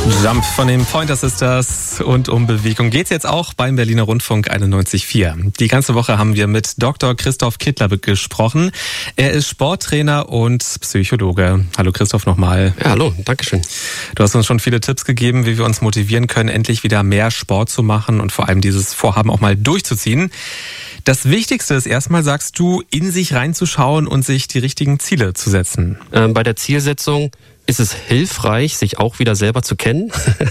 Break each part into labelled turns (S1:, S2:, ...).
S1: Jump von den Pointer Sisters und um Bewegung geht's jetzt auch beim Berliner Rundfunk 91.4. Die ganze Woche haben wir mit Dr. Christoph Kittler gesprochen. Er ist Sporttrainer und Psychologe. Hallo Christoph nochmal.
S2: Ja, hallo, dankeschön.
S1: Du hast uns schon viele Tipps gegeben, wie wir uns motivieren können, endlich wieder mehr Sport zu machen und vor allem dieses Vorhaben auch mal durchzuziehen. Das Wichtigste ist erstmal, sagst du, in sich reinzuschauen und sich die richtigen Ziele zu setzen.
S2: Bei der Zielsetzung ist es hilfreich, sich auch wieder selber zu kennen.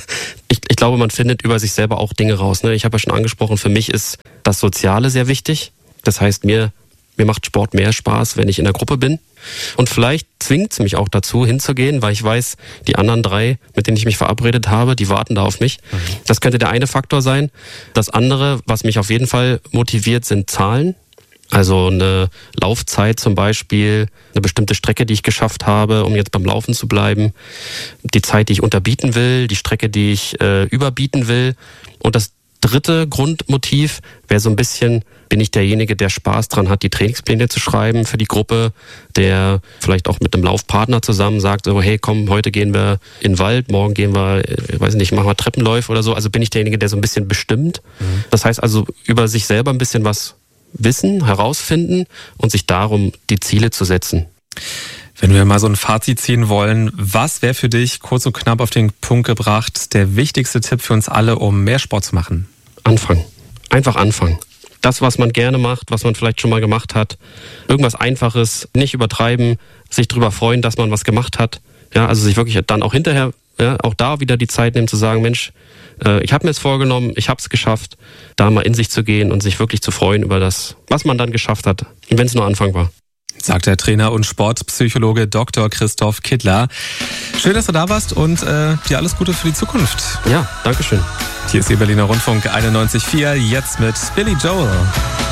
S2: Ich glaube, man findet über sich selber auch Dinge raus. Ich habe ja schon angesprochen, für mich ist das Soziale sehr wichtig. Das heißt, mir macht Sport mehr Spaß, wenn ich in der Gruppe bin. Und vielleicht zwingt es mich auch dazu, hinzugehen, weil ich weiß, die anderen 3, mit denen ich mich verabredet habe, die warten da auf mich. Das könnte der eine Faktor sein. Das andere, was mich auf jeden Fall motiviert, sind Zahlen. Also eine Laufzeit zum Beispiel, eine bestimmte Strecke, die ich geschafft habe, um jetzt beim Laufen zu bleiben. Die Zeit, die ich unterbieten will, die Strecke, die ich überbieten will. Und das dritte Grundmotiv wäre so ein bisschen, bin ich derjenige, der Spaß dran hat, die Trainingspläne zu schreiben für die Gruppe, der vielleicht auch mit einem Laufpartner zusammen sagt, so, hey komm, heute gehen wir in den Wald, morgen gehen wir, weiß nicht, machen wir Treppenläufe oder so. Also bin ich derjenige, der so ein bisschen bestimmt. Das heißt also, über sich selber ein bisschen was wissen, herausfinden und sich darum die Ziele zu setzen.
S1: Wenn wir mal so ein Fazit ziehen wollen, was wäre für dich, kurz und knapp auf den Punkt gebracht, der wichtigste Tipp für uns alle, um mehr Sport zu machen?
S2: Anfangen. Einfach anfangen. Das, was man gerne macht, was man vielleicht schon mal gemacht hat. Irgendwas Einfaches, nicht übertreiben, sich darüber freuen, dass man was gemacht hat. Ja, also sich wirklich dann auch hinterher, auch da wieder die Zeit nehmen zu sagen, Mensch, ich habe mir es vorgenommen, ich habe es geschafft, da mal in sich zu gehen und sich wirklich zu freuen über das, was man dann geschafft hat, wenn es nur Anfang war.
S1: Sagt der Trainer und Sportpsychologe Dr. Christoph Kittler. Schön, dass du da warst und dir alles Gute für die Zukunft.
S2: Ja, dankeschön.
S1: Hier ist der Berliner Rundfunk 91.4, jetzt mit Billy Joel.